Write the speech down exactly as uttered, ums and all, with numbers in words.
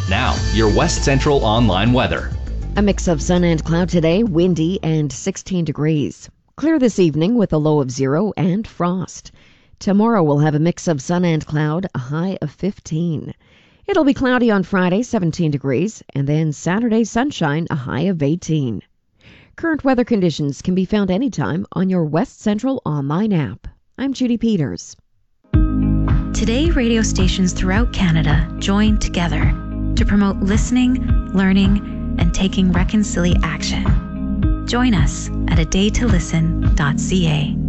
Now, your West Central Online weather. A mix of sun and cloud today, windy and sixteen degrees. Clear this evening with a low of zero and frost. Tomorrow we'll have a mix of sun and cloud, a high of fifteen. It'll be cloudy on Friday, seventeen degrees, and then Saturday sunshine, a high of eighteen. Current weather conditions can be found anytime on your West Central Online app. I'm Judy Peters. Today, radio stations throughout Canada join together to promote listening, learning, and taking reconciliation action. Join us at a day to listen dot c a.